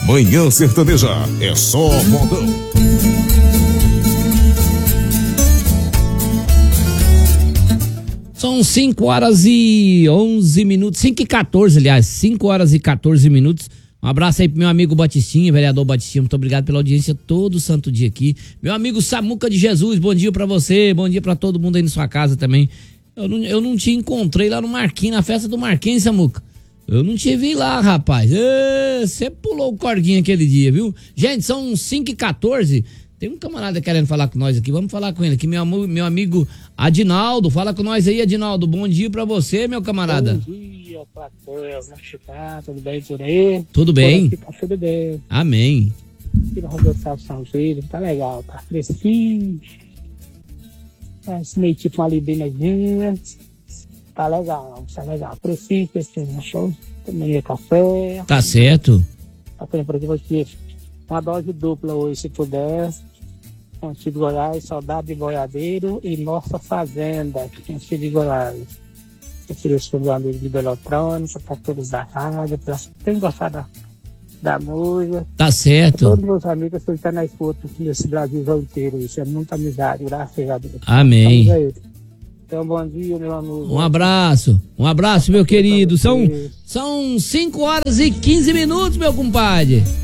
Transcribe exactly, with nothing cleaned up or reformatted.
Manhã Sertaneja é só modão. São cinco horas e onze minutos, cinco e quatorze, aliás, cinco horas e quatorze minutos. Um abraço aí pro meu amigo Batistinha, vereador Batistinha, muito obrigado pela audiência todo santo dia aqui. Meu amigo Samuca de Jesus, bom dia pra você, bom dia pra todo mundo aí na sua casa também. Eu não, eu não te encontrei lá no Marquinhos, na festa do Marquinhos, Samuca. Eu não te vi lá, rapaz. Você pulou o corguinho aquele dia, viu? Gente, são cinco e quatorze. Tem um camarada querendo falar com nós aqui. Vamos falar com ele aqui. Meu, meu amigo Adinaldo. Fala com nós aí, Adinaldo. Bom dia pra você, meu camarada. Bom dia, Patrão. Como está? Tudo bem por aí? Tudo bem. Aqui tá tudo bem. Amém. Aqui na Rua São Filho. Tá legal. Tá fresquinho. Esse meio tipo uma libinadinha. Tá legal. Tá legal. Fresquinho, fresquinho. Show. Tomei café. Tá certo. Tá tendo por aqui uma dose dupla hoje, se puder. Antigo Goiás, Saudade de Boiadeiro e Nossa Fazenda, Antigo Goiás. Eu queria os meus amigos de Beletrônica, para todos da rádio, para quem gostar da, da música. Tá certo. Todos meus amigos que estão na escuta nesse Brasil inteiro. Isso é muita amizade, graças a Deus. Amém. Então, bom dia, meu amigo. Um abraço, um abraço, meu querido. São, são cinco horas e quinze minutos, meu compadre.